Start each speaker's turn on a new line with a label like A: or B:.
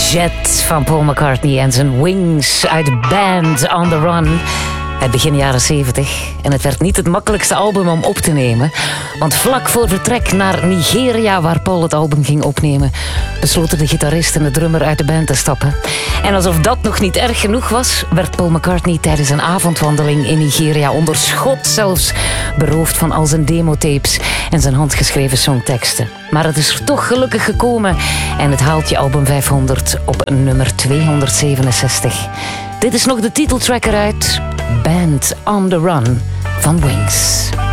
A: Jet van Paul McCartney en zijn Wings uit Band on the Run uit begin jaren 70. En het werd niet het makkelijkste album om op te nemen. Want vlak voor vertrek naar Nigeria, waar Paul het album ging opnemen, besloten de gitarist en de drummer uit de band te stappen. En alsof dat nog niet erg genoeg was, werd Paul McCartney tijdens een avondwandeling in Nigeria onder schot zelfs beroofd van al zijn demotapes en zijn handgeschreven songteksten. Maar het is er toch gelukkig gekomen en het haalt je album 500 op nummer 267. Dit is nog de titeltrack eruit, Band on the Run van Wings.